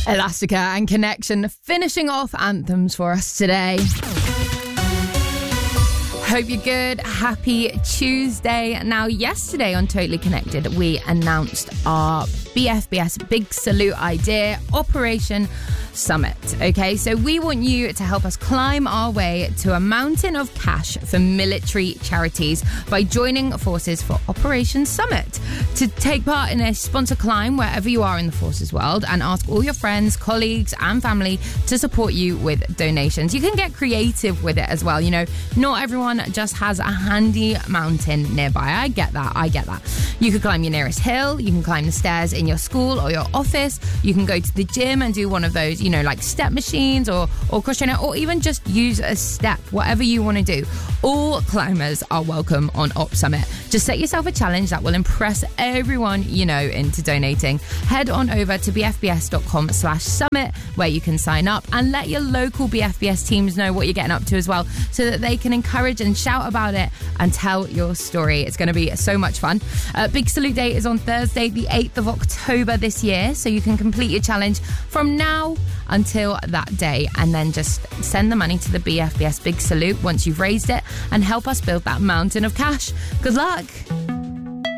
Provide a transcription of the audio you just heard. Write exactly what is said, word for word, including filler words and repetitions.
Elastica and Connection finishing off anthems for us today. Hope you're good. Happy Tuesday. Now, yesterday on Totally Connected, we announced our B F B S Big Salute idea, Operation Summit. Okay, so we want you to help us climb our way to a mountain of cash for military charities by joining forces for Operation Summit. To take part in a sponsor climb wherever you are in the forces world and ask all your friends, colleagues and family to support you with donations. You can get creative with it as well. You know, not everyone just has a handy mountain nearby. I get that. I get that. You could climb your nearest hill. You can climb the stairs in your school or your office. You can go to the gym and do one of those, you know, like step machines or, or cross trainer, or even just use a step, whatever you want to do. All climbers are welcome on Op Summit. Just set yourself a challenge that will impress everyone you know into donating. Head on over to bfbs.com slash summit where you can sign up and let your local B F B S teams know what you're getting up to as well, so that they can encourage and shout about it and tell your story. It's going to be so much fun. Uh, Big Salute Day is on Thursday, the eighth of October this year, so you can complete your challenge from now until that day, and then just send the money to the B F B S Big Salute once you've raised it and help us build that mountain of cash. Good luck.